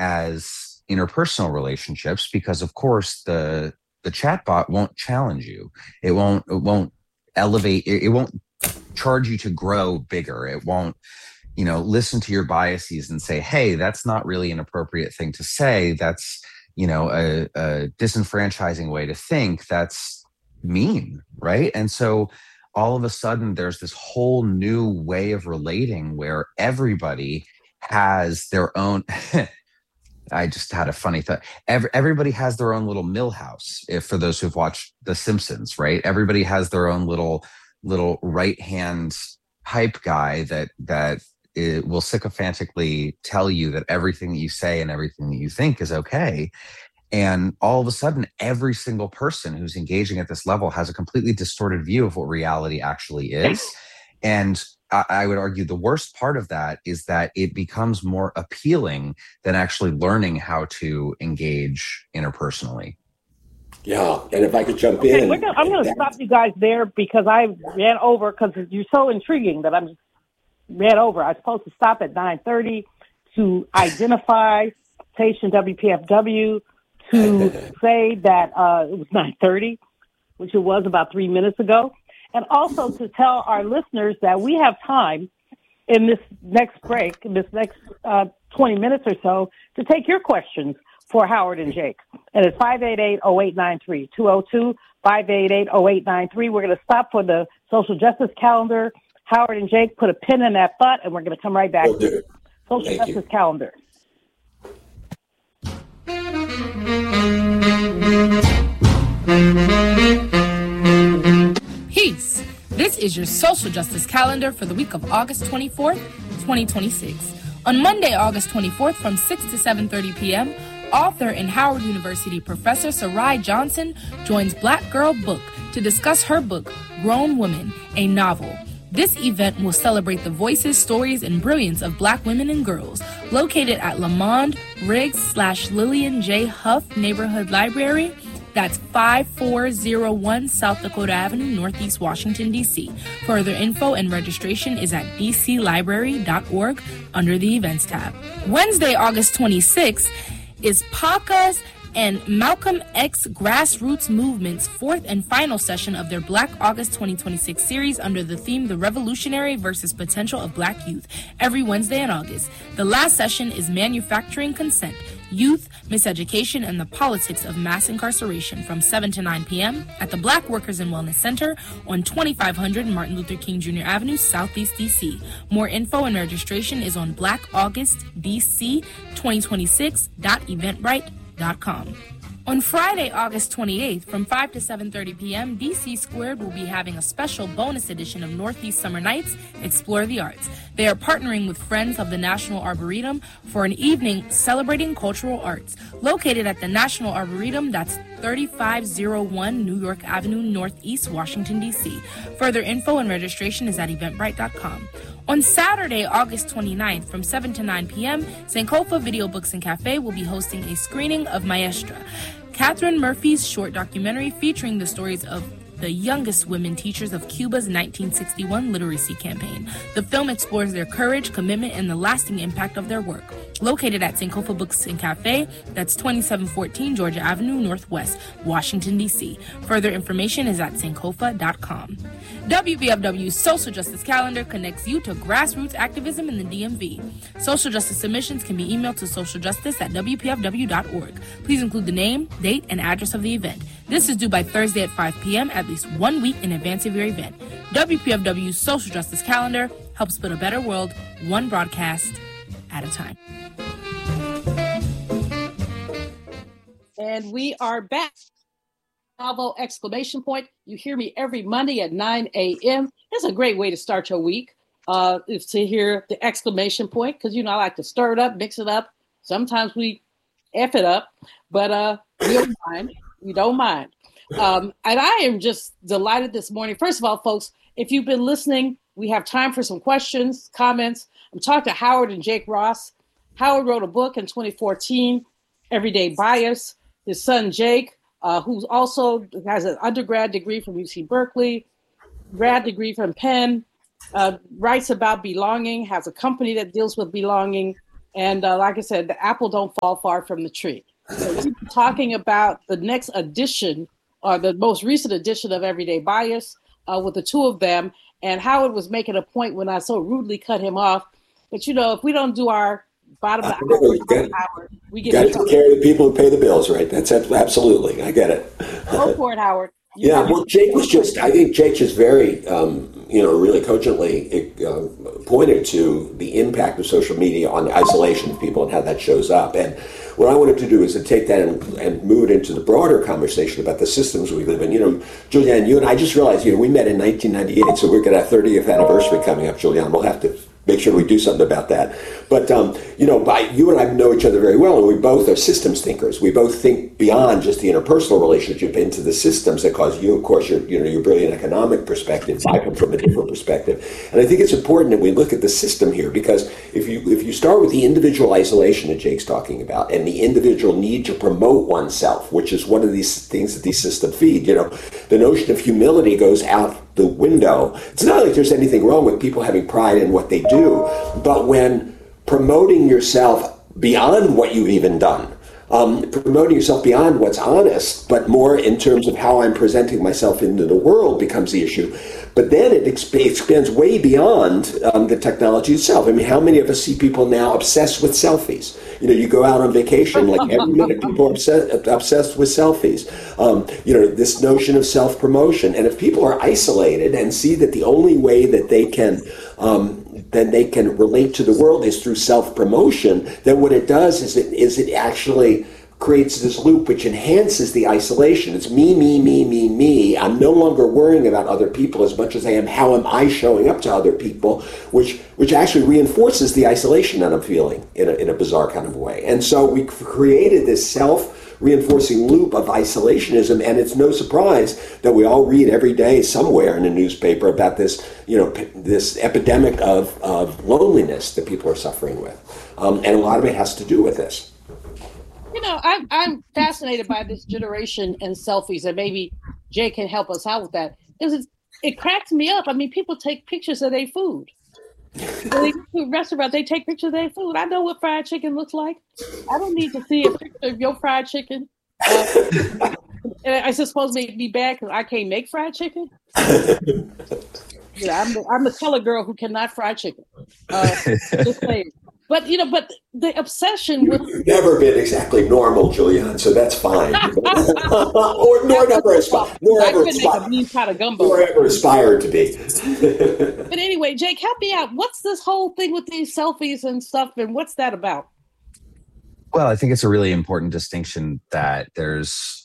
as interpersonal relationships, because of course the chatbot won't challenge you. It won't elevate. It won't charge you to grow bigger. It won't, listen to your biases and say, hey, that's not really an appropriate thing to say. That's, a disenfranchising way to think. That's mean, right? And so all of a sudden there's this whole new way of relating where everybody has their own. I just had a funny thought. Everybody has their own little Millhouse. If for those who've watched The Simpsons, right? Everybody has their own little right hand hype guy that it will sycophantically tell you that everything that you say and everything that you think is okay. And all of a sudden, every single person who's engaging at this level has a completely distorted view of what reality actually is. And I would argue the worst part of that is that it becomes more appealing than actually learning how to engage interpersonally. Yeah, and if I could jump in. I'm going to stop you guys there because I ran over, because you're so intriguing that I'm ran over. I was supposed to stop at 9:30 to identify station WPFW, to say that it was 9:30, which it was about 3 minutes ago. And also to tell our listeners that we have time in this next break, in this next 20 minutes or so, to take your questions for Howard and Jake. And it's 588-0893, 202-588-0893. We're going to stop for the social justice calendar. Howard and Jake, put a pin in that thought, and we're going to come right back to the social justice calendar. Peace. This is your social justice calendar for the week of August 24th, 2026. On Monday, August 24th, from 6 to 7:30 p.m., author and Howard University professor Sarai Johnson joins Black Girl Book to discuss her book, Grown Woman, a Novel. This event will celebrate the voices, stories, and brilliance of Black women and girls, located at Lamond Riggs / Lillian J. Huff Neighborhood Library. That's 5401 South Dakota Avenue, Northeast Washington, D.C. Further info and registration is at dclibrary.org under the Events tab. Wednesday, August 26th, is PACA's and Malcolm X Grassroots Movement's fourth and final session of their Black August 2026 series under the theme The Revolutionary versus Potential of Black Youth, every Wednesday in August. The last session is Manufacturing Consent, Youth, Miseducation, and the Politics of Mass Incarceration from 7 to 9 p.m. at the Black Workers and Wellness Center on 2500 Martin Luther King Jr. Avenue, Southeast D.C. More info and registration is on blackaugustdc2026.eventbrite.com. On Friday, August 28th, from 5 to 7:30 p.m., DC Squared will be having a special bonus edition of Northeast Summer Nights, Explore the Arts. They are partnering with Friends of the National Arboretum for an evening celebrating cultural arts. Located at the National Arboretum, that's 3501 New York Avenue, Northeast Washington, D.C. Further info and registration is at eventbrite.com. On Saturday, August 29th, from 7 to 9 p.m., Sankofa Video Books and Cafe will be hosting a screening of Maestra, Catherine Murphy's short documentary featuring the stories of the youngest women teachers of Cuba's 1961 literacy campaign. The film explores their courage, commitment, and the lasting impact of their work. Located at Sankofa Books and Cafe, that's 2714 Georgia Avenue, Northwest, Washington, D.C. Further information is at sankofa.com. WBFW's Social Justice Calendar connects you to grassroots activism in the DMV. Social justice submissions can be emailed to socialjustice@wpfw.org. Please include the name, date, and address of the event. This is due by Thursday at 5 p.m., at least 1 week in advance of your event. WPFW's Social Justice Calendar helps build a better world, one broadcast at a time. And we are back. Bravo, exclamation point. You hear me every Monday at 9 a.m. It's a great way to start your week, is to hear the exclamation point, because, I like to stir it up, mix it up. Sometimes we F it up, but we don't mind. We don't mind. And I am just delighted this morning. First of all, folks, if you've been listening, we have time for some questions, comments. I'm talking to Howard and Jake Ross. Howard wrote a book in 2014, Everyday Bias. His son, Jake, who also has an undergrad degree from UC Berkeley, grad degree from Penn, writes about belonging, has a company that deals with belonging. And like I said, the apple don't fall far from the tree. So we're talking about the next edition, or the most recent edition of Everyday Bias, with the two of them, and Howard was making a point when I so rudely cut him off. But if we don't do our bottom of the hour, we get got to take care of the people who pay the bills, right? That's absolutely. I get it. Go for it, Howard. Well, Jake was I think Jake just very, really cogently pointed to the impact of social media on the isolation of people and how that shows up. And what I wanted to do is to take that and move it into the broader conversation about the systems we live in. Julianne, you and I just realized, we met in 1998, so we're going to have 30th anniversary coming up, Julianne. We'll have to make sure we do something about that. But, you and I know each other very well, and we both are systems thinkers. We both think beyond just the interpersonal relationship into the systems that cause you, of course, your brilliant economic perspective. I come from a different perspective. And I think it's important that we look at the system here, because if you start with the individual isolation that Jake's talking about, and the individual need to promote oneself, which is one of these things that these systems feed, the notion of humility goes out the window. It's not like there's anything wrong with people having pride in what they do, but when promoting yourself beyond what you've even done, promoting yourself beyond what's honest, but more in terms of how I'm presenting myself into the world becomes the issue. But then it expands way beyond the technology itself. I mean, how many of us see people now obsessed with selfies? You go out on vacation, like every minute people are obsessed with selfies. This notion of self-promotion. And if people are isolated and see that the only way that they can relate to the world is through self-promotion, then what it does is it actually creates this loop which enhances the isolation. It's me, me, me, me, me. I'm no longer worrying about other people as much as I am how am I showing up to other people, which actually reinforces the isolation that I'm feeling in a bizarre kind of way. And so we created this self-reinforcing loop of isolationism, and it's no surprise that we all read every day somewhere in the newspaper about this, this epidemic of loneliness that people are suffering with. And a lot of it has to do with this. I'm fascinated by this generation and selfies, and maybe Jay can help us out with that, because it cracks me up. I mean, people take pictures of their food. They go to a restaurant, they take pictures of their food. I know what fried chicken looks like. I don't need to see a picture of your fried chicken. And I suppose make me bad because I can't make fried chicken. I'm the color girl who cannot fry chicken. Just saying. But the obsession with never been exactly normal, Julianne, so that's fine. Nor ever aspired to be. But anyway, Jake, help me out. What's this whole thing with these selfies and stuff, and what's that about? Well, I think it's a really important distinction that there's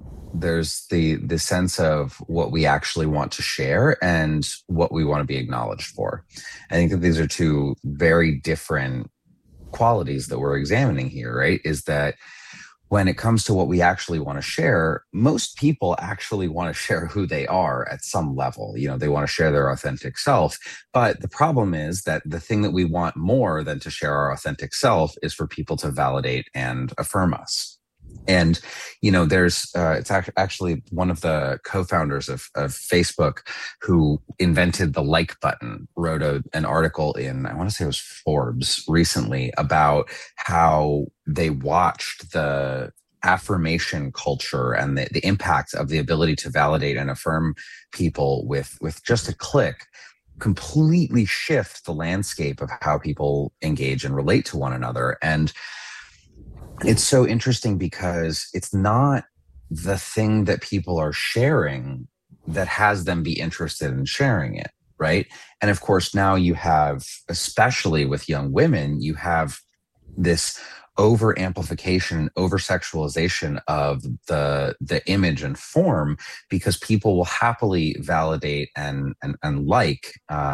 the sense of what we actually want to share and what we want to be acknowledged for. I think that these are two very different qualities that we're examining here, right? Is that when it comes to what we actually want to share, most people actually want to share who they are at some level. They want to share their authentic self. But the problem is that the thing that we want more than to share our authentic self is for people to validate and affirm us. And, there's it's actually one of the co-founders of Facebook who invented the like button, wrote an article in, I want to say it was Forbes recently, about how they watched the affirmation culture and the impact of the ability to validate and affirm people with just a click completely shift the landscape of how people engage and relate to one another. And it's so interesting because it's not the thing that people are sharing that has them be interested in sharing it, right? And of course, now you have, especially with young women, you have this over amplification, over sexualization of the image and form, because people will happily validate and like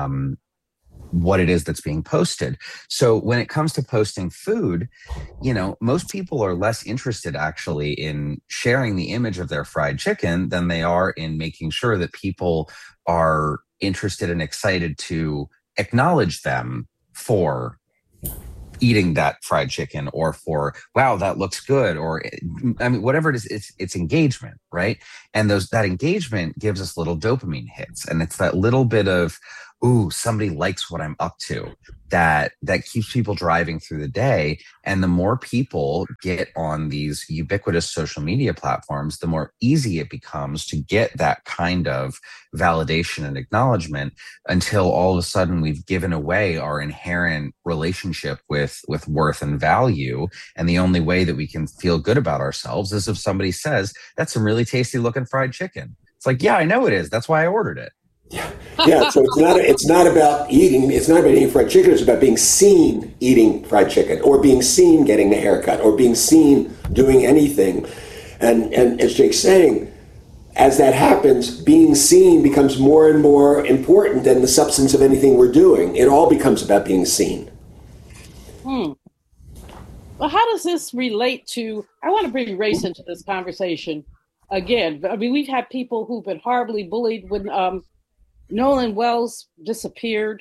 what it is that's being posted. So when it comes to posting food, most people are less interested actually in sharing the image of their fried chicken than they are in making sure that people are interested and excited to acknowledge them for eating that fried chicken, or for, wow, that looks good, or whatever it is, it's engagement, right? And that engagement gives us little dopamine hits, and it's that little bit of, ooh, somebody likes what I'm up to. that keeps people driving through the day. And the more people get on these ubiquitous social media platforms, the more easy it becomes to get that kind of validation and acknowledgement, until all of a sudden we've given away our inherent relationship with worth and value. And the only way that we can feel good about ourselves is if somebody says, that's some really tasty looking fried chicken. It's like, yeah, I know it is. That's why I ordered it. Yeah. So it's not about eating. It's not about eating fried chicken. It's about being seen eating fried chicken, or being seen getting a haircut, or being seen doing anything. And as Jake's saying, as that happens, being seen becomes more and more important than the substance of anything we're doing. It all becomes about being seen. Well, how does this relate to? I want to bring race into this conversation again. I mean, we've had people who've been horribly bullied when Nolan Wells disappeared,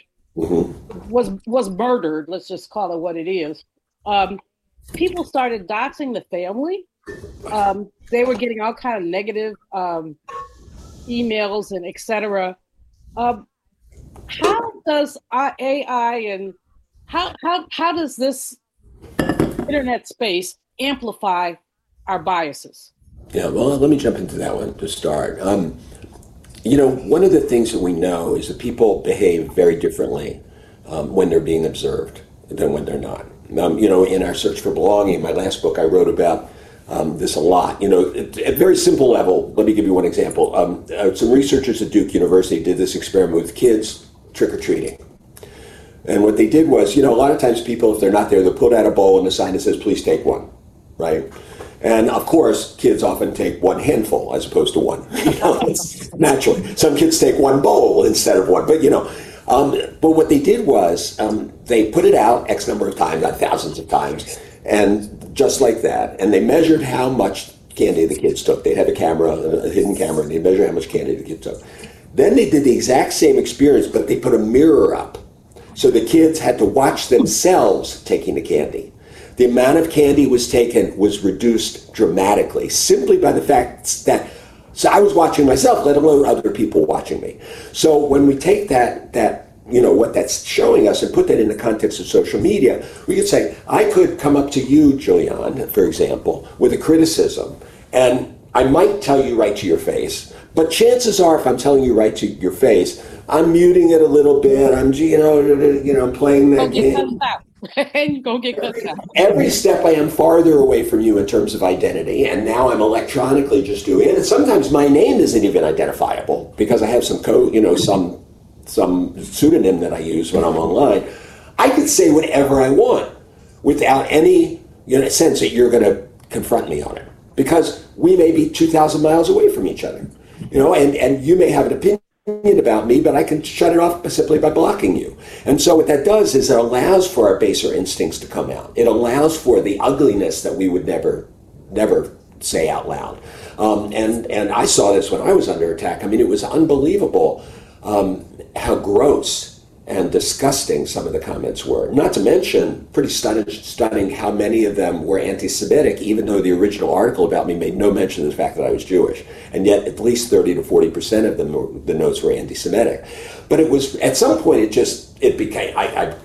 was murdered. Let's just call it what it is. People started doxing the family. They were getting all kind of negative emails and etc. How does AI and how does this internet space amplify our biases? Yeah, well, let me jump into that one to start. One of the things that we know is that people behave very differently when they're being observed than when they're not. In our search for belonging, my last book, I wrote about this a lot. At a very simple level, let me give you one example. Some researchers at Duke University did this experiment with kids trick-or-treating. And what they did was, a lot of times people, if they're not there, they'll put out a bowl and a sign that says, please take one, right? And of course, kids often take one handful as opposed to one. It's naturally. Some kids take one bowl instead of one. But but what they did was they put it out X number of times, not thousands of times, and just like that. And they measured how much candy the kids took. They'd have a hidden camera, and they'd measure how much candy the kids took. Then they did the exact same experience, but they put a mirror up. So the kids had to watch themselves taking the candy. The amount of candy was taken was reduced dramatically, simply by the fact that, so I was watching myself, let alone other people watching me. So when we take that what that's showing us and put that in the context of social media, we could say, I could come up to you, Julian, for example, with a criticism, and I might tell you right to your face, but chances are, if I'm telling you right to your face, I'm muting it a little bit. I'm playing that game. And you're going to get cut out. Every step I am farther away from you in terms of identity, and now I'm electronically just doing it. And sometimes my name isn't even identifiable because I have some code, some pseudonym that I use when I'm online. I could say whatever I want without any sense that you're going to confront me on it, because we may be 2,000 miles away from each other, and you may have an opinion about me, but I can shut it off simply by blocking you. And so what that does is it allows for our baser instincts to come out. It allows for the ugliness that we would never say out loud. And I saw this when I was under attack. I mean, it was unbelievable how gross and disgusting some of the comments were. Not to mention, pretty stunning how many of them were anti-Semitic, even though the original article about me made no mention of the fact that I was Jewish. And yet at least 30 to 40% of them, the notes were anti-Semitic. But it was, at some point, it became,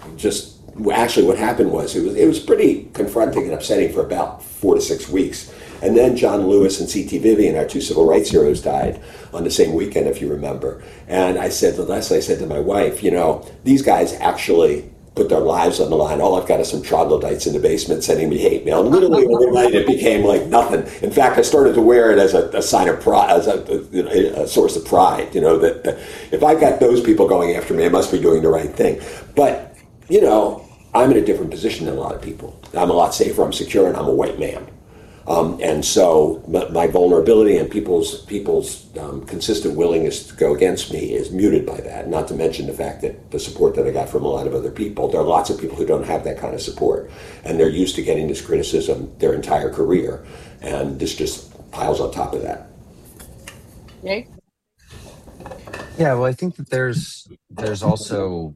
actually what happened was, it was pretty confronting and upsetting for about 4 to 6 weeks. And then John Lewis and C.T. Vivian, our two civil rights heroes, died on the same weekend, if you remember. And I said to my wife, these guys actually put their lives on the line. All I've got is some troglodytes in the basement sending me hate mail. And literally overnight, it became like nothing. In fact, I started to wear it as a sign of pride, as a source of pride, that if I've got those people going after me, I must be doing the right thing. But, I'm in a different position than a lot of people. I'm a lot safer, I'm secure, and I'm a white man. And so my vulnerability and people's consistent willingness to go against me is muted by that, not to mention the fact that the support that I got from a lot of other people. There are lots of people who don't have that kind of support, and they're used to getting this criticism their entire career, and this just piles on top of that. Jake? Yeah, well, I think that there's also...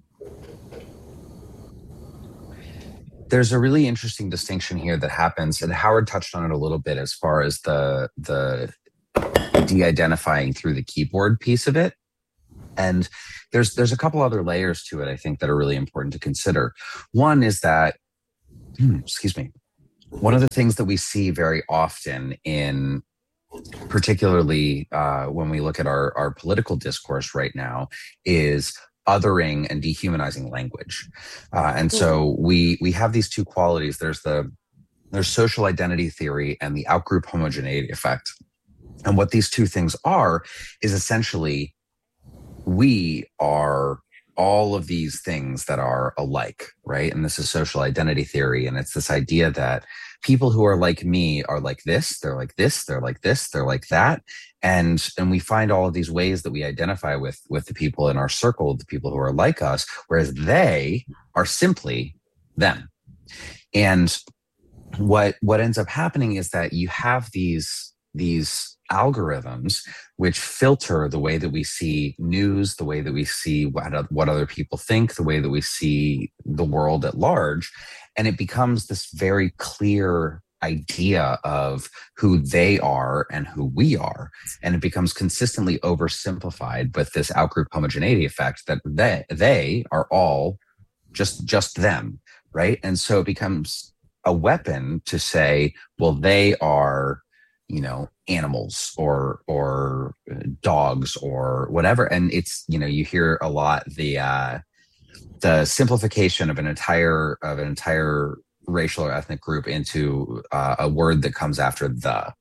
There's a really interesting distinction here that happens, and Howard touched on it a little bit as far as the de-identifying through the keyboard piece of it. And there's a couple other layers to it, I think, that are really important to consider. One is that, excuse me, one of the things that we see very often in, particularly when we look at our political discourse right now, is othering and dehumanizing language. And so we have these two qualities. There's social identity theory and the outgroup homogeneity effect. And what these two things are is essentially, we are all of these things that are alike, right? And this is social identity theory. And it's this idea that people who are like me are like this, they're like this, they're like this, they're like that. And we find all of these ways that we identify with the people in our circle, the people who are like us, whereas they are simply them. And what ends up happening is that you have these algorithms which filter the way that we see news, the way that we see what other people think, the way that we see the world at large. And it becomes this very clear idea of who they are and who we are. And it becomes consistently oversimplified with this outgroup homogeneity effect that they are all just them, right? And so it becomes a weapon to say, well, they are, animals or dogs or whatever. And it's, you hear a lot the simplification of an entire racial or ethnic group into a word that comes after the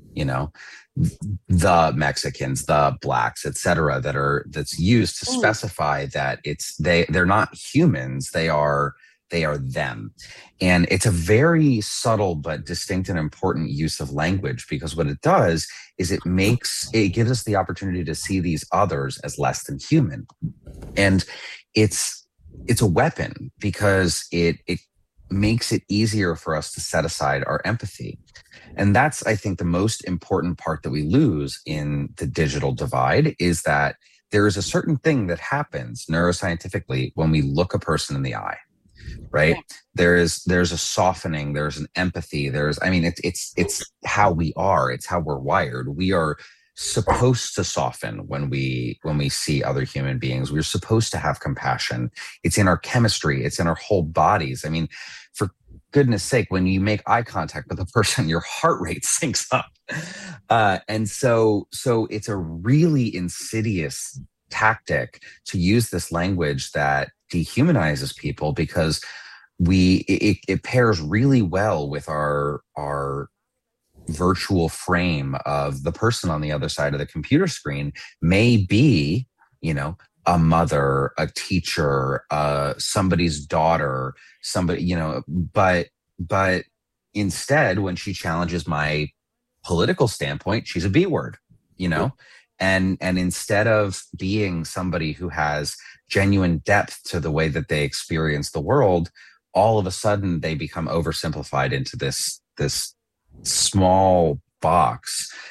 Mexicans, the blacks, etc., that's used to specify that they're not humans, they are them. And it's a very subtle but distinct and important use of language, because what it does is it gives us the opportunity to see these others as less than human. And it's a weapon because it makes it easier for us to set aside our empathy. And that's, I think, the most important part that we lose in the digital divide, is that there is a certain thing that happens neuroscientifically when we look a person in the eye. Right. Yeah. There's a softening, there's an empathy, it's how we are, it's how we're wired. We are supposed to soften when we see other human beings. We're supposed to have compassion. It's in our chemistry, it's in our whole bodies. For goodness sake, when you make eye contact with a person, your heart rate syncs up. And so it's a really insidious tactic to use this language that dehumanizes people, because it pairs really well with our virtual frame of the person on the other side of the computer screen may be, a mother, a teacher, somebody's daughter, somebody, but instead, when she challenges my political standpoint, she's a B word, and instead of being somebody who has genuine depth to the way that they experience the world, all of a sudden they become oversimplified into this small box